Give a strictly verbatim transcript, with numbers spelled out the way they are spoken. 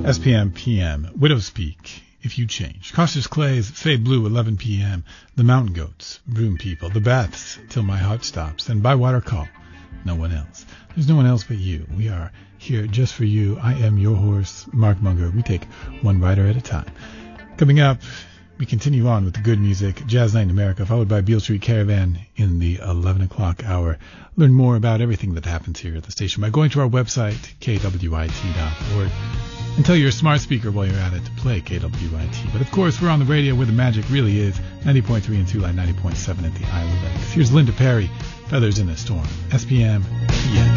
S P M P M, Widows Peak, If You Change, Cautious Clay's Fade Blue, eleven p.m., The Mountain Goats, Broom People, The Baths, Till My Heart Stops, and By Water Call, No One Else. There's no one else but you. We are here just for you. I am your horse, Mark Munger. We take one rider at a time. Coming up, we continue on with the good music, Jazz Night in America, followed by Beale Street Caravan in the eleven o'clock hour. Learn more about everything that happens here at the station by going to our website, K W I T dot org. And tell your smart speaker while you're at it to play K W I T. But of course, we're on the radio where the magic really is, ninety point three in Tula, ninety point seven at the Isle of X. Here's Linda Perry, Feathers in a Storm, S P M P M.